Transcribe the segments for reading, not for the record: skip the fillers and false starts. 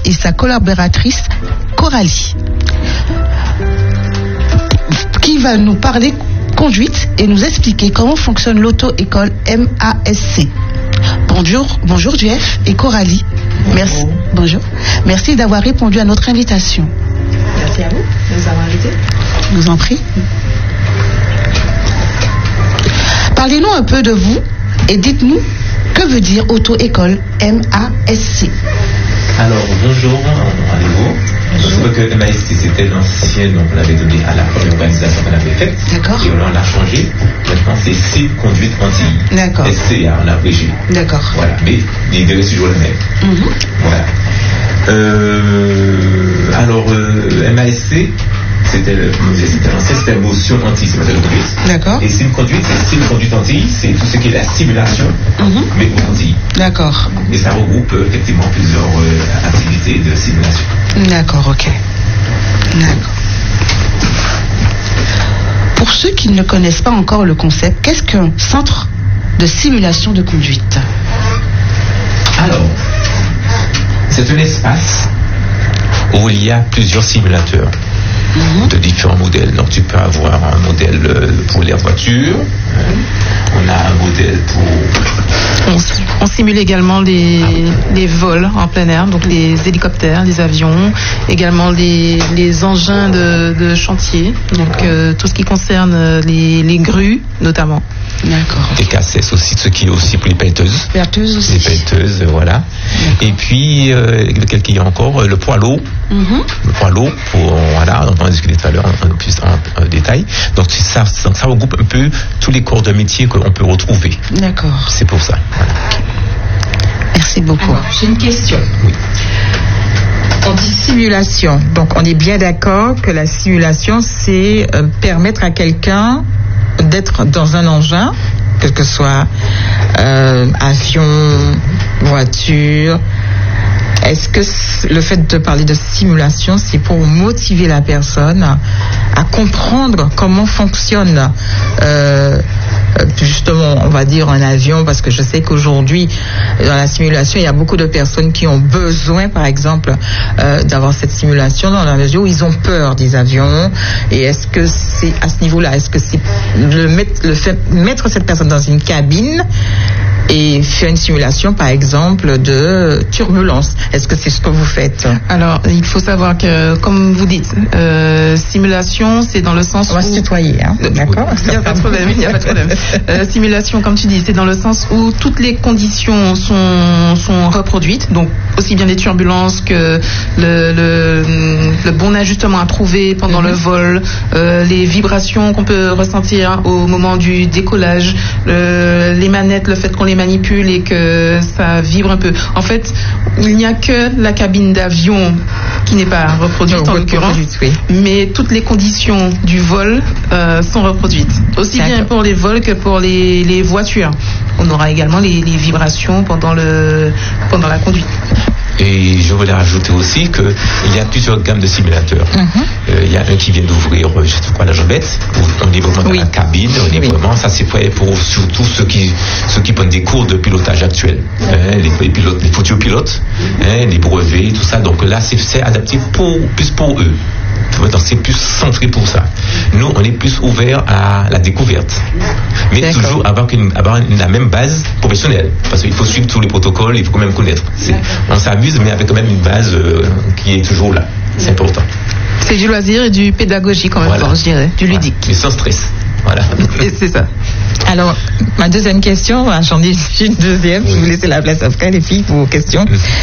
et sa collaboratrice Coralie, qui va nous parler conduite et nous expliquer comment fonctionne l'auto-école MASC. Bonjour Jeff et Coralie. Merci. Bonjour. Merci d'avoir répondu à notre invitation. Merci à vous de nous avoir invités. Je vous en prie. Parlez-nous un peu de vous et dites-nous que veut dire auto-école MASC. Alors, bonjour à nouveau. Je trouve que MASC, c'était l'ancienne, donc on l'avait donné à la première organisation qu'on avait faite. D'accord. Et on l'a changé. Maintenant, c'est Cible Conduite Antilles. D'accord. SCA, on a abrégé. D'accord. Voilà. Mais l'idée est toujours la même. Voilà. Alors, MASC, c'était l'ancienne, c'était motion anti, c'est conduite. D'accord. Et Cible Conduite, c'est Cible Conduite Antilles, c'est tout ce qui est la simulation, mais pour Antilles. D'accord. Et ça regroupe effectivement plusieurs activités de simulation. D'accord, ok. D'accord. Pour ceux qui ne connaissent pas encore le concept, qu'est-ce qu'un centre de simulation de conduite? Alors, c'est un espace où il y a plusieurs simulateurs de différents modèles. Donc tu peux avoir un modèle pour les voitures, on a un modèle pour... On simule également les vols en plein air, donc les hélicoptères, les avions, également les engins de chantier, donc tout ce qui concerne les grues notamment. D'accord. Les cassettes aussi, ce qui est aussi pour les pelleteuses. Pelleteuses aussi. Les pelleteuses, voilà. Et puis, lequel qu'il y a encore, le poids lourd. Le poids lourd, voilà, on va en discuter tout à l'heure plus en détail. Donc ça regroupe un peu tous les corps de métier qu'on peut retrouver. D'accord. C'est pour ça. Voilà. Merci beaucoup. Alors, j'ai une question. Oui. On dit simulation. Donc on est bien d'accord que la simulation, c'est permettre à quelqu'un d'être dans un engin, quel que soit avion, voiture. Est-ce que le fait de parler de simulation, c'est pour motiver la personne à comprendre comment fonctionne justement, on va dire, un avion, parce que je sais qu'aujourd'hui, dans la simulation, il y a beaucoup de personnes qui ont besoin, par exemple, d'avoir cette simulation dans la mesure où ils ont peur des avions. Et est-ce que c'est à ce niveau-là, est-ce que c'est le fait mettre cette personne dans une cabine et faire une simulation, par exemple, de turbulence? Est-ce que c'est ce que vous faites? Alors, il faut savoir que, comme vous dites, simulation, c'est dans le sens où... On va se tutoyer, hein, d'accord? Il n'y a pas de problème, il n'y a pas de problème. Simulation, comme tu dis, c'est dans le sens où toutes les conditions sont reproduites, donc aussi bien les turbulences que le bon ajustement à trouver pendant le vol, les vibrations qu'on peut ressentir au moment du décollage, les manettes, le fait qu'on les manipule et que ça vibre un peu. En fait, il n'y a que la cabine d'avion qui n'est pas reproduite en l'occurrence, mais toutes les conditions du vol sont reproduites. Aussi bien pour les vols que pour les voitures. On aura également les vibrations pendant la conduite. Et je voulais rajouter aussi qu'il y a plusieurs gammes de simulateurs. Il y a un qui vient d'ouvrir, je sais pas quoi, la Jambette, où on est vraiment dans la cabine, on est vraiment, ça c'est fait pour surtout ceux qui prennent des cours de pilotage actuels, les pilotes, les futurs pilotes, les brevets, tout ça. Donc là, c'est adapté plus pour eux. Donc c'est plus centré pour ça. Nous, on est plus ouvert à la découverte, mais toujours avoir la même base professionnelle, parce qu'il faut suivre tous les protocoles, il faut quand même connaître. On s'amuse, mais avec quand même une base qui est toujours là. C'est important. C'est du loisir et du pédagogique en même temps, je dirais, du ludique. Mais sans stress. Voilà. Et c'est ça. Alors, ma deuxième question, j'en ai une deuxième, je vais vous laisser la place après, les filles, pour vos questions.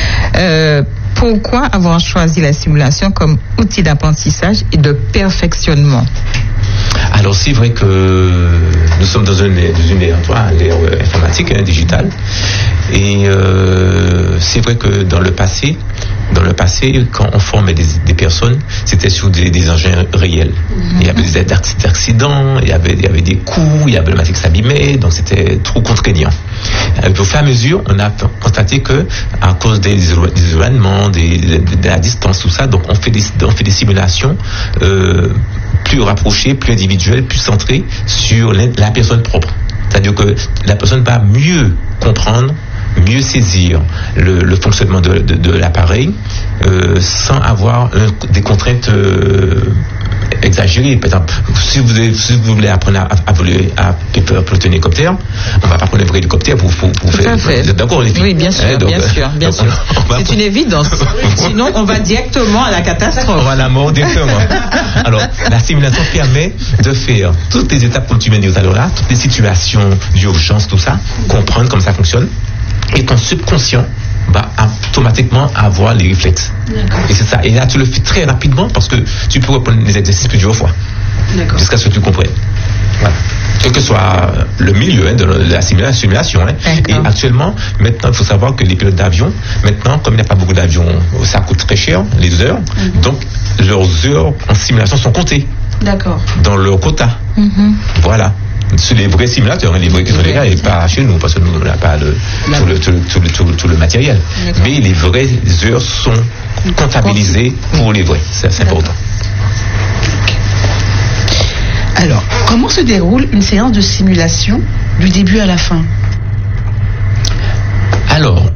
Pourquoi avoir choisi la simulation comme outil d'apprentissage et de perfectionnement? Alors c'est vrai que nous sommes dans une ère informatique, digitale, et c'est vrai que dans le passé, quand on formait des personnes, c'était sur des engins réels. Il y avait des accidents, il y avait des coups, il y avait le matériel qui s'abîmait, donc c'était trop contraignant. Au fur et à mesure, on a constaté que à cause des isolements, de la distance, tout ça, donc on fait des simulations plus rapprochées, plus individuelles, plus centrées sur la personne propre. C'est-à-dire que la personne va mieux comprendre mieux saisir le fonctionnement de l'appareil sans avoir des contraintes exagérées. Par exemple, si vous voulez apprendre à voler, à piloter un hélicoptère, on va pas prendre un vrai hélicoptère pour faire. Vous êtes d'accord, les filles? Oui, bien sûr, bien sûr. C'est une évidence. Sinon, on va directement à la catastrophe. On va à la mort directement. Alors, la simulation permet de faire toutes les étapes, comme tu viens de dire tout à l'heure là, toutes les situations d'urgence, tout ça, comprendre comment ça fonctionne, et ton subconscient va automatiquement avoir les réflexes. Et c'est ça. Et là, tu le fais très rapidement parce que tu peux reprendre les exercices plusieurs fois. Jusqu'à ce que tu comprennes. Voilà. Quel que soit le milieu de la simulation. Et actuellement, maintenant, il faut savoir que les pilotes d'avion, maintenant, comme il n'y a pas beaucoup d'avions, ça coûte très cher, les heures. Donc, leurs heures en simulation sont comptées. D'accord. Dans leur quota. Voilà. C'est les vrais simulateurs, les vrais qui sont là, et pas chez nous, parce que nous, on n'a pas tout le matériel. Mais les vraies heures sont comptabilisées pour les vrais. C'est important. Alors, comment se déroule une séance de simulation du début à la fin? Alors,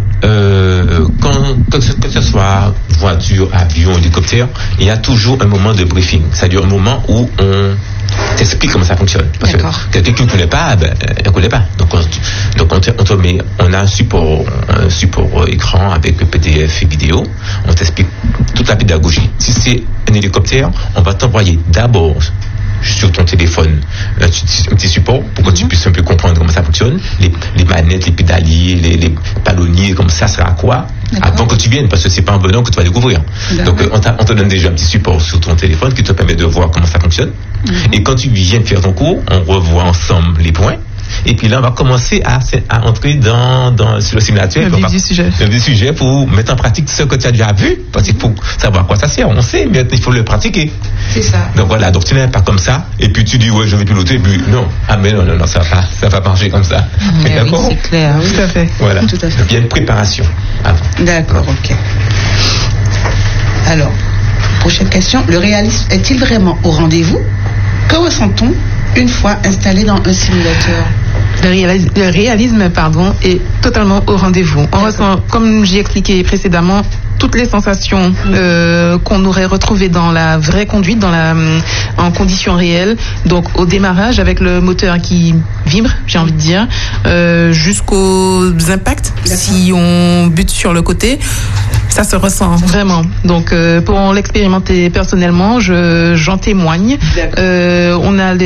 que ce soit voiture, avion, hélicoptère, il y a toujours un moment de briefing. C'est-à-dire un moment où on t'explique comment ça fonctionne. Parce que quelqu'un qui ne connaît pas, il ne connaît pas. Donc on a un support écran avec PDF et vidéo. On t'explique toute la pédagogie. Si c'est un hélicoptère, on va t'envoyer d'abord sur ton téléphone un petit support pour que tu puisses un peu comprendre comment ça fonctionne, les manettes, les pédaliers, les palonniers, comme ça sera à quoi, avant que tu viennes, parce que c'est pas en venant que tu vas découvrir. Donc on te donne déjà un petit support sur ton téléphone qui te permet de voir comment ça fonctionne. Et quand tu viens de faire ton cours, on revoit ensemble les points. Et puis là, on va commencer à entrer sur le simulateur. Le vif du sujet pour mettre en pratique ce que tu as déjà vu. Parce qu'il faut savoir à quoi ça sert. On sait, mais il faut le pratiquer. C'est ça. Donc voilà, donc tu n'es pas comme ça. Et puis tu dis, ouais, je vais piloter. Et puis non. Ah, mais non, ça va marcher comme ça. D'accord? Oui, c'est clair, tout à fait. Voilà. Tout à fait. Donc il y a une préparation avant. D'accord, ok. Alors, prochaine question. Le réalisme est-il vraiment au rendez-vous? Que ressent-on une fois installé dans un simulateur? Le réalisme, est totalement au rendez-vous. On ressent, comme j'ai expliqué précédemment, toutes les sensations qu'on aurait retrouvées dans la vraie conduite, en conditions réelles. Donc au démarrage, avec le moteur qui vibre, j'ai envie de dire, jusqu'aux impacts. Si on bute sur le côté, ça se ressent vraiment. Donc pour l'expérimenter personnellement, j'en témoigne. On a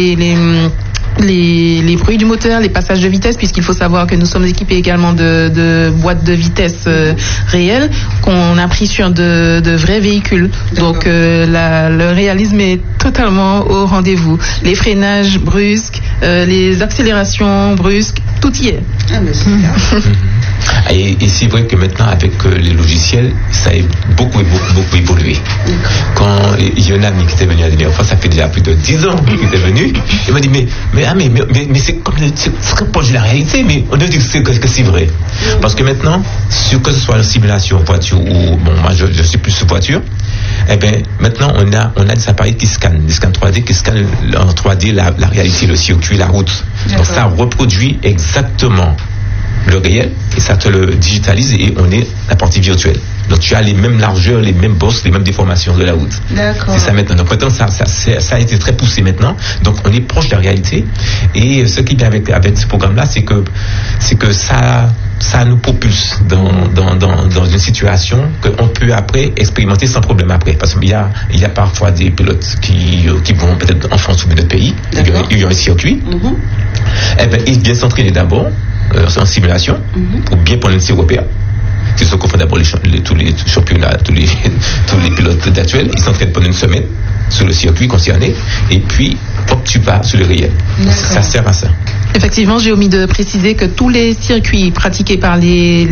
les bruits du moteur, les passages de vitesse, puisqu'il faut savoir que nous sommes équipés également de boîtes de vitesse réelles qu'on a pris sur de vrais véhicules. Donc le réalisme est totalement au rendez-vous. Les freinages brusques, les accélérations brusques, tout y est. Ah, mais c'est bien. Et c'est vrai que maintenant, avec les logiciels, ça a beaucoup évolué. Quand il y a un ami qui était venu à la dernière fois, ça fait déjà plus de 10 ans qu'il était venu, il m'a dit mais c'est comme proche de la réalité, mais on doit dire que c'est vrai. Parce que maintenant, que ce soit la simulation voiture ou, bon, moi je suis plus sur voiture, eh bien, maintenant on a des appareils qui scannent, des scans 3D qui scannent en 3D la réalité, le circuit, la route. Donc ça reproduit exactement le réel et ça te le digitalise et on est la partie virtuelle. Donc tu as les mêmes largeurs, les mêmes bosses, les mêmes déformations de la route. D'accord. C'est ça maintenant. Donc maintenant ça a été très poussé maintenant. Donc on est proche de la réalité. Et ce qui vient avec ce programme-là, c'est que ça nous propulse dans une situation qu'on peut après expérimenter sans problème après. Parce qu'il y a parfois des pilotes qui vont peut-être en France ou dans d'autres pays. Il y a un circuit. Eh ben, ils viennent s'entraîner d'abord en simulation pour bien prendre un repère. Ils se confondent d'abord tous les championnats, tous les pilotes actuels. Ils s'entraînent pendant une semaine sur le circuit concerné et puis hop, tu vas sur le réel. Ça sert à ça. Effectivement, j'ai omis de préciser que tous les circuits pratiqués par les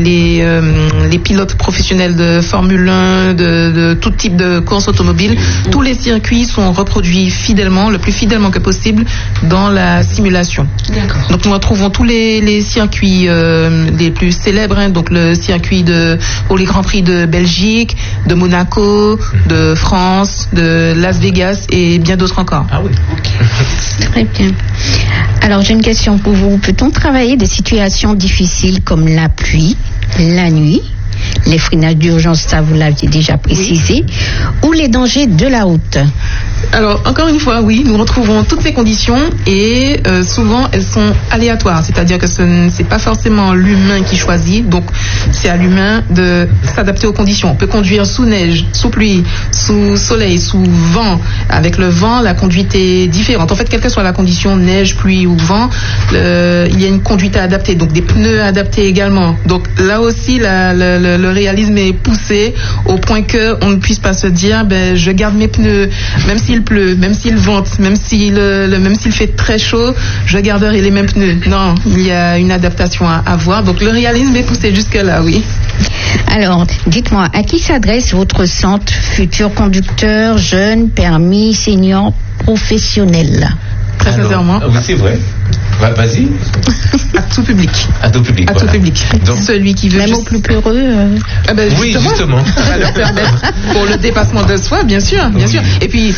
pilotes professionnels de Formule 1, de tout type de course automobile, tous les circuits sont reproduits le plus fidèlement que possible dans la simulation. D'accord. Donc nous retrouvons tous les circuits les plus célèbres, donc le circuit pour les Grands Prix de Belgique, de Monaco, de France, de Las Vegas et bien d'autres encore. Ah oui. Okay. Très bien. Alors, j'ai une question pour vous. Peut-on travailler des situations difficiles comme la pluie, la nuit, les freinages d'urgence, ça vous l'aviez déjà précisé, ou les dangers de la route? Alors, encore une fois, oui, nous retrouvons toutes ces conditions et souvent elles sont aléatoires, c'est-à-dire que ce n'est pas forcément l'humain qui choisit, donc c'est à l'humain de s'adapter aux conditions. On peut conduire sous neige, sous pluie, sous soleil, sous vent. Avec le vent, la conduite est différente. En fait, quelle que soit la condition, neige, pluie ou vent, il y a une conduite à adapter, donc des pneus adaptés également. Donc là aussi, le réalisme est poussé au point qu'on ne puisse pas se dire, je garde mes pneus, même s'il pleut, même s'il vente, même s'il fait très chaud, je garderai les mêmes pneus. Non, il y a une adaptation à avoir. Donc le réalisme est poussé jusque-là, oui. Alors, dites-moi, à qui s'adresse votre centre, futurs conducteurs, jeunes, permis, seniors, professionnels? Très sincèrement. Oui, c'est vrai. Vas-y. À tout public. À tout public. À tout public. Donc, celui qui veut. Même aux plus peureux. Oui, justement. Ça va leur permettre pour le dépassement de soi, bien sûr, bien sûr. Et puis,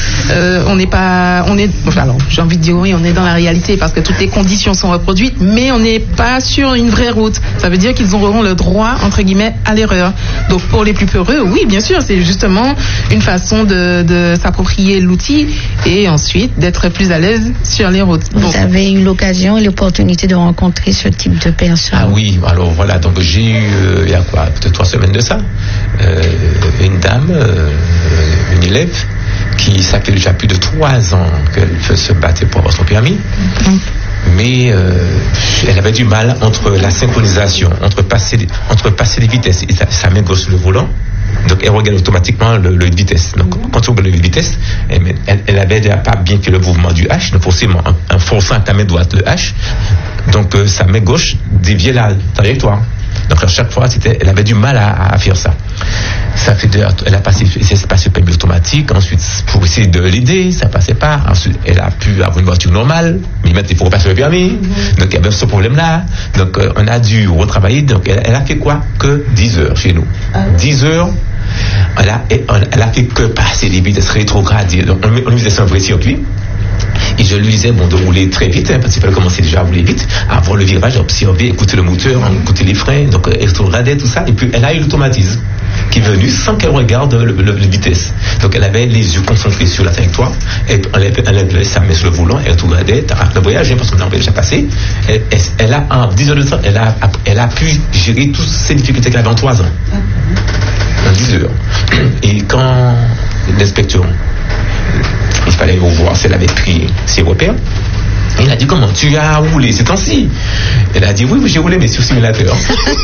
alors, j'ai envie de dire oui, on est dans la réalité parce que toutes les conditions sont reproduites, mais on n'est pas sur une vraie route. Ça veut dire qu'ils auront le droit, entre guillemets, à l'erreur. Donc, pour les plus peureux, oui, bien sûr, c'est justement une façon de s'approprier l'outil et ensuite d'être plus à l'aise sur les routes. Vous avez eu l'occasion et l'opportunité de rencontrer ce type de personnes? Ah oui, alors voilà, donc j'ai eu, il y a quoi, peut-être 3 semaines de ça, une dame, une élève, qui ça fait déjà plus de 3 ans qu'elle se battait pour avoir son permis. Mais elle avait du mal entre la synchronisation, entre passer les vitesses et sa main gauche sur le volant. Donc elle regarde automatiquement le vitesse. Donc quand on regarde le vitesse, elle avait déjà pas bien fait le mouvement du H, donc forcément en forçant avec la main droite le H, donc sa main gauche déviait la trajectoire. Donc à chaque fois elle avait du mal à faire ça. Elle a passé le permis automatique, ensuite pour essayer de l'aider, ça passait pas. Ensuite elle a pu avoir une voiture normale, mais maintenant il faut repasser le permis. Donc il y avait ce problème là. Donc on a dû retravailler. Donc elle a fait quoi? Que 10 heures chez nous. 10 heures. Elle a fait que passer les vitesses rétrogrades. Donc on lui faisait un vrai circuit. Et je lui disais, de rouler très vite, parce qu'il fallait commencer déjà à rouler vite, à voir le virage, observer, écouter le moteur, écouter les freins, donc rétrogradait, tout ça. Et puis elle a eu l'automatisme qui est venu sans qu'elle regarde le vitesse. Donc elle avait les yeux concentrés sur la trajectoire, et elle avait sa main sur le volant, elle rétrogradait, le voyage, parce qu'on avait déjà passé. Elle a, en 10 heures de temps, elle a pu gérer toutes ces difficultés qu'elle avait en 3 ans. En 10 heures. Et quand l'inspecteur, il fallait voir si elle avait pris ses repères. Il a dit, comment tu as roulé ces temps-ci? Elle a dit, oui, j'ai roulé, mais sur simulateur.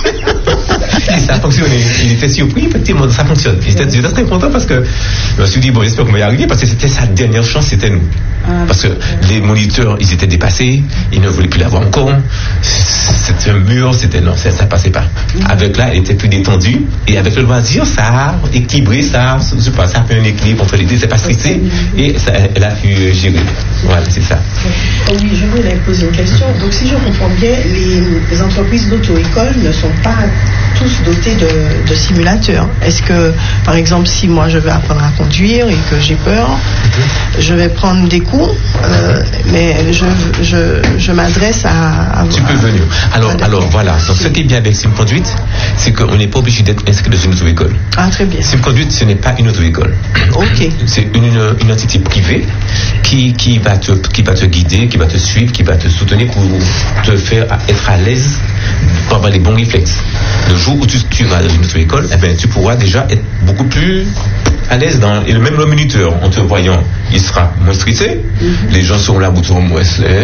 Et ça a fonctionné. Il était surpris, effectivement, ça fonctionne. J'étais très content parce que je me suis dit, j'espère qu'on va y arriver, parce que c'était sa dernière chance, c'était nous. Parce que les moniteurs, ils étaient dépassés, ils ne voulaient plus l'avoir encore. C'était un mur, non, ça passait pas. Avec là, elle était plus détendue, et avec le loisir, ça a équilibré, ça a fait un équilibre entre les deux, c'est pas stressé, et ça, elle a pu gérer. Voilà, c'est ça. Oui, je voulais poser une question. Donc, si je comprends bien, les entreprises d'auto-école ne sont pas tous dotés de simulateurs. Est-ce que, par exemple, si moi je veux apprendre à conduire et que j'ai peur, je vais prendre des cours, mais je m'adresse à tu peux venir. Alors voilà. Donc, ce qui est bien avec SimConduite, c'est qu'on n'est pas obligé d'être inscrit dans une auto-école. Ah, très bien. SimConduite, ce n'est pas une auto-école. Ok. C'est une entité privée qui va te guider, qui va te suivre, qui va te soutenir pour te faire être à l'aise, pour avoir les bons réflexes. Le jour où tu vas dans une auto-école, tu pourras déjà être beaucoup plus à l'aise et même le moniteur, en te voyant, il sera moins stressé. Les gens seront là, seront moins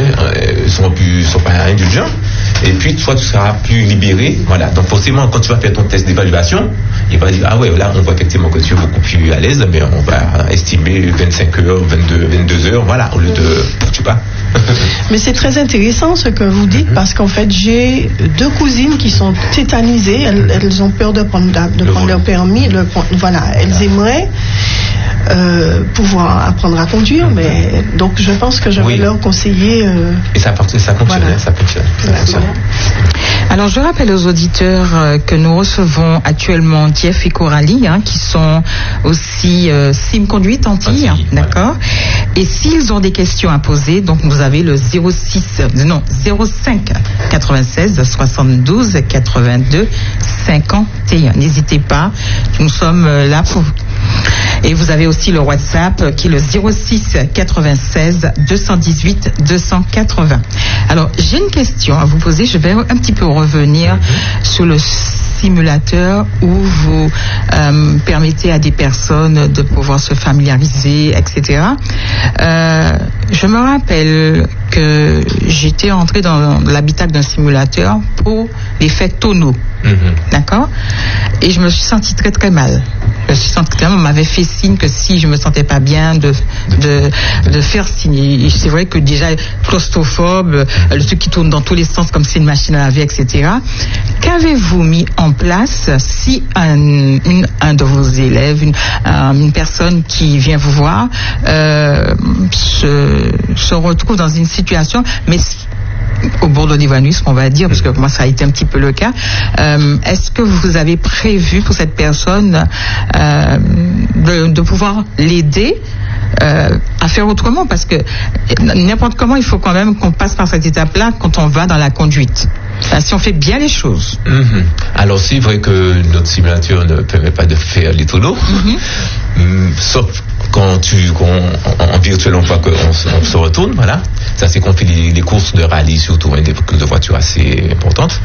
sont pas indulgents. Et puis toi, tu seras plus libéré. Voilà. Donc forcément, quand tu vas faire ton test d'évaluation, il va dire, ah ouais, là, on voit effectivement que tu es beaucoup plus à l'aise, mais on va estimer 25 heures, 22 heures, voilà, au lieu de, tu vois. Mais c'est très intéressant ce que vous dites, parce qu'en fait, j'ai 2 cousines qui sont tétanisées, elles ont peur de prendre leur permis, elles aimeraient pouvoir apprendre à conduire, mais donc je pense que je vais leur conseiller. Et ça fonctionne, ça fonctionne. Alors, je rappelle aux auditeurs que nous recevons actuellement Jeff et Coralie, qui sont aussi Sim Conduite Antilles, d'accord. Et s'ils ont des questions à poser, donc vous avez le 05 96 72 82 51. N'hésitez pas, nous sommes là pour vous. Et vous avez aussi le WhatsApp qui est le 06 96 218 280. Alors, j'ai une question à vous poser. Je vais un petit peu revenir sur le simulateur où vous permettez à des personnes de pouvoir se familiariser, etc. Je me rappelle que j'étais entrée dans l'habitacle d'un simulateur pour l'effet tonneau. D'accord? Et je me suis sentie très très mal. On m'avait fait signe que si je me sentais pas bien de faire signe. Et c'est vrai que déjà claustrophobe, le truc qui tourne dans tous les sens comme c'est une machine à laver, etc. Qu'avez-vous mis en place si un de vos élèves, une personne qui vient vous voir, se retrouve dans une situation, mais au bord de l'évanouissement, on va dire, parce que moi ça a été un petit peu le cas. Est-ce que vous avez prévu pour cette personne de pouvoir l'aider à faire autrement, parce que n'importe comment il faut quand même qu'on passe par cette étape-là quand on va dans la conduite. Si on fait bien les choses. Alors c'est vrai que notre simulateur ne permet pas de faire les tonneaux, sauf quand en virtuel on voit qu'on se retourne, voilà. Ça c'est qu'on fait des courses de rallye, surtout des courses de voitures assez importantes.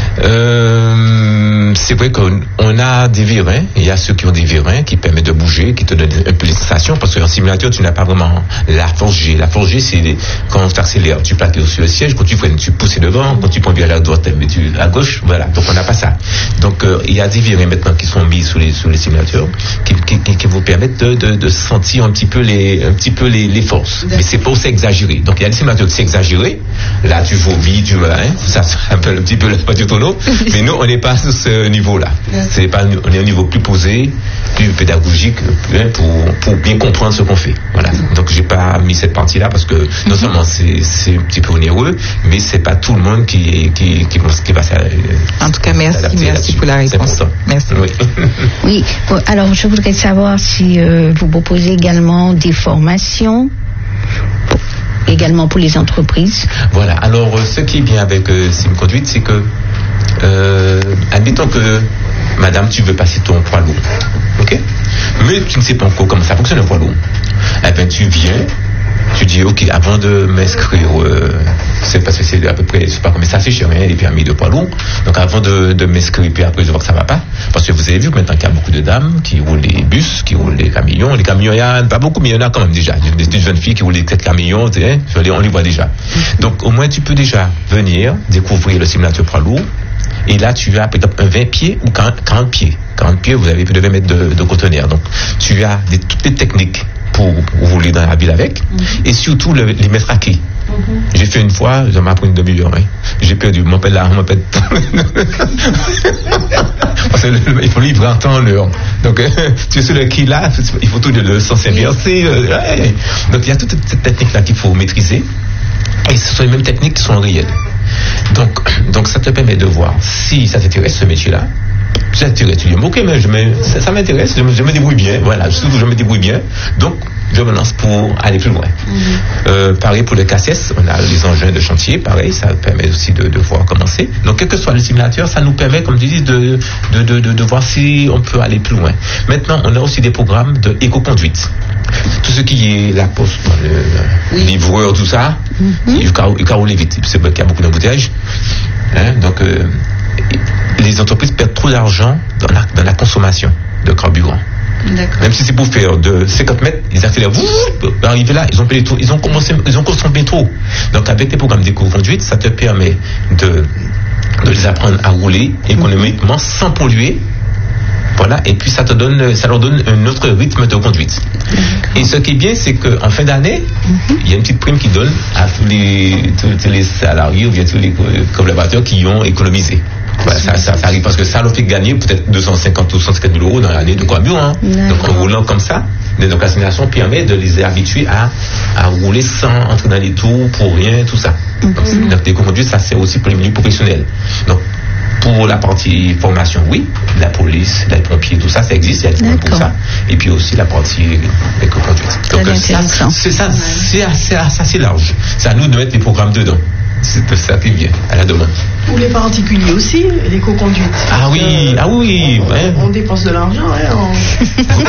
C'est vrai qu'on a des vérins, il y a ceux qui ont des vérins qui permettent de bouger, qui te donnent un peu les sensations, parce qu'en simulateur tu n'as pas vraiment la force G. La force G c'est quand tu accélères, tu plaques sur le siège, quand tu freines, tu pousses devant, quand tu prends vers la droite, à gauche, voilà. Donc on n'a pas ça. Donc il y a des vérins maintenant qui sont mis sur les simulateurs, qui vous permettent de sentir un petit peu les forces. Mais c'est pas aussi exagéré. Donc il y a des simulateurs qui c'est exagéré. Là tu vomis, ça c'est un petit peu le voiture tonneau. Mais nous on n'est pas sur ce niveau-là. C'est pas, on est au niveau plus posé, plus pédagogique, pour bien comprendre ce qu'on fait. Voilà. Donc j'ai pas mis cette partie-là parce que non seulement c'est un petit peu onéreux, mais c'est pas tout le monde qui va s'adapter. En tout cas, merci pour la réponse. Merci. Oui. Alors, je voudrais savoir si vous proposez également des formations, également pour les entreprises. Voilà. Alors, ce qui est bien avec Sim Conduite, c'est que, admettons que, madame, tu veux passer ton poids lourd, ok? Mais tu ne sais pas encore comment ça fonctionne un poids lourd. Eh bien, tu viens. Tu dis, ok, avant de m'inscrire, c'est parce que c'est à peu près, je sais pas combien ça fait cher, les permis de poids lourd. Donc avant de m'inscrire, puis après je vois que ça va pas. Parce que vous avez vu maintenant qu'il y a beaucoup de dames qui roulent les bus, qui roulent les camions. Les camions, il y a pas beaucoup, mais il y en a quand même déjà. Des jeunes filles qui roulent les camions, on les voit déjà. Donc au moins tu peux déjà venir découvrir le simulateur poids lourd. Et là, tu as peut-être un 20 pieds ou 40 pieds. 40 pieds, vous avez plus de 20 mètres de conteneur. Donc tu as toutes les techniques pour rouler dans la ville avec, et surtout les mettre à quai. J'ai fait une fois, ça m'a pris une demi-heure. J'ai perdu, on m'appelle. Parce qu'il faut livrer en temps l'heure. Donc, tu sais, le quai là, il faut tout le sens inversé. Donc, il y a toute cette technique-là qu'il faut maîtriser. Et ce sont les mêmes techniques qui sont réelles. Donc, ça te permet de voir si ça t'intéresse, ce métier-là. Ça t'intéresse, tu dis, ok, mais ça m'intéresse, je me débrouille bien, voilà, surtout je me débrouille bien, donc je me lance pour aller plus loin. Pareil pour le KCS, on a les engins de chantier, pareil, ça permet aussi de voir comment c'est. Donc quel que soit le simulateur, ça nous permet, comme tu dis, de voir si on peut aller plus loin. Maintenant, on a aussi des programmes de éco-conduite. Tout ce qui est la poste, le livreur, tout ça, il faut rouler vite, c'est qu'il y a beaucoup d'embouteillages. Donc les entreprises perdent trop d'argent dans la consommation de carburant. D'accord. Même si c'est pour faire de 50 mètres, ils accélèrent, arriver là, ils ont consommé trop. Donc avec les programmes d'éco-conduite, ça te permet de les apprendre à rouler économiquement sans polluer. Voilà, et puis ça leur donne un autre rythme de conduite. Et ce qui est bien, c'est qu'en fin d'année, il y a une petite prime qui donne à tous les salariés ou bien tous les collaborateurs qui ont économisé. Voilà, ça arrive parce que ça leur fait gagner peut-être 250 ou 150 000 euros dans l'année de carburant. Donc en roulant comme ça, Donc la simulation permet de les habituer à rouler sans entrer dans les tours pour rien, tout ça. Donc les conduites, ça sert aussi pour les milieux professionnels. Donc pour la partie formation, oui, la police, les pompiers, tout ça, ça existe, il y a des programmes pour ça. Et puis aussi la partie éco-conduite. Donc c'est assez large. C'est à nous de mettre les programmes dedans. C'est de ça qui vient à la demande. Pour les particuliers aussi, l'éco-conduite. Ah oui, ouais. On dépense de l'argent.